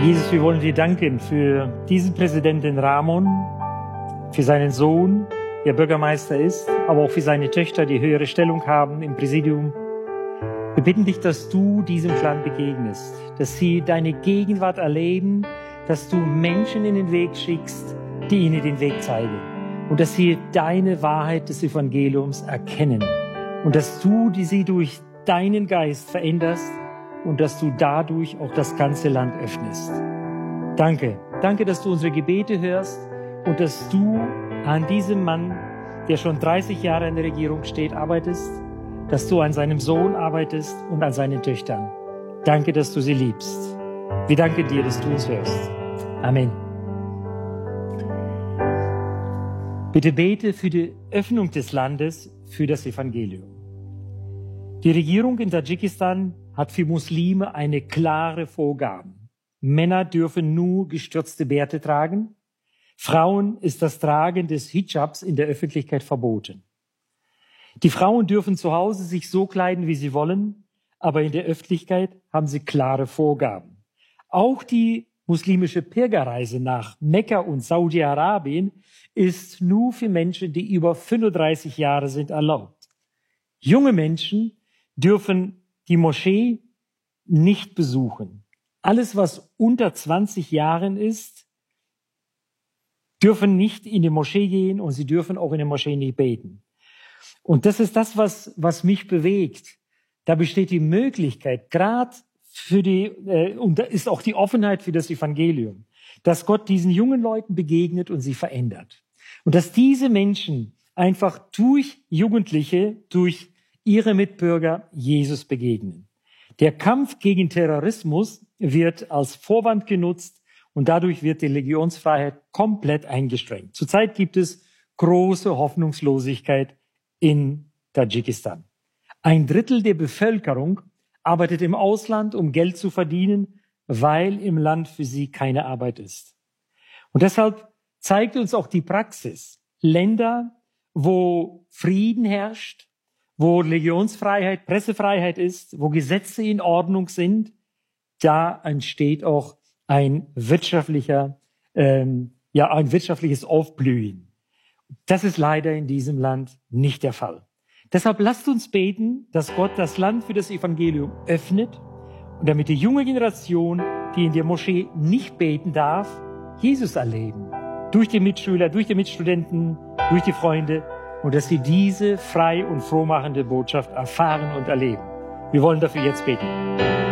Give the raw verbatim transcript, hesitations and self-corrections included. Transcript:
Jesus, wir wollen dir danken für diesen Präsidenten Ramon, für seinen Sohn, der Bürgermeister ist, aber auch für seine Töchter, die höhere Stellung haben im Präsidium. Wir bitten dich, dass du diesem Clan begegnest, dass sie deine Gegenwart erleben, dass du Menschen in den Weg schickst, die ihnen den Weg zeigen und dass sie deine Wahrheit des Evangeliums erkennen und dass du die sie durch deinen Geist veränderst und dass du dadurch auch das ganze Land öffnest. Danke, danke, dass du unsere Gebete hörst und dass du an diesem Mann, der schon dreißig Jahre in der Regierung steht, arbeitest, dass du an seinem Sohn arbeitest und an seinen Töchtern. Danke, dass du sie liebst. Wir danken dir, dass du uns hörst. Amen. Bitte bete für die Öffnung des Landes für das Evangelium. Die Regierung in Tadschikistan hat für Muslime eine klare Vorgabe. Männer dürfen nur gestürzte Bärte tragen. Frauen ist das Tragen des Hijabs in der Öffentlichkeit verboten. Die Frauen dürfen zu Hause sich so kleiden, wie sie wollen, aber in der Öffentlichkeit haben sie klare Vorgaben. Auch die muslimische Pilgerreise nach Mekka und Saudi-Arabien ist nur für Menschen, die über fünfunddreißig Jahre sind, erlaubt. Junge Menschen dürfen die Moschee nicht besuchen. Alles, was unter zwanzig Jahren ist, dürfen nicht in die Moschee gehen und sie dürfen auch in der Moschee nicht beten. Und das ist das, was, was mich bewegt. Da besteht die Möglichkeit, gerade für die, äh, und da ist auch die Offenheit für das Evangelium, dass Gott diesen jungen Leuten begegnet und sie verändert. Und dass diese Menschen einfach durch Jugendliche, durch ihre Mitbürger Jesus begegnen. Der Kampf gegen Terrorismus wird als Vorwand genutzt und dadurch wird die Religionsfreiheit komplett eingeschränkt. Zurzeit gibt es große Hoffnungslosigkeit in Tadschikistan. Ein Drittel der Bevölkerung arbeitet im Ausland, um Geld zu verdienen, weil im Land für sie keine Arbeit ist. Und deshalb zeigt uns auch die Praxis. Länder, wo Frieden herrscht, wo Religionsfreiheit, Pressefreiheit ist, wo Gesetze in Ordnung sind, da entsteht auch ein wirtschaftlicher, ähm, ja, ein wirtschaftliches Aufblühen. Das ist leider in diesem Land nicht der Fall. Deshalb lasst uns beten, dass Gott das Land für das Evangelium öffnet und damit die junge Generation, die in der Moschee nicht beten darf, Jesus erleben. Durch die Mitschüler, durch die Mitstudenten, durch die Freunde und dass sie diese frei und frohmachende Botschaft erfahren und erleben. Wir wollen dafür jetzt beten.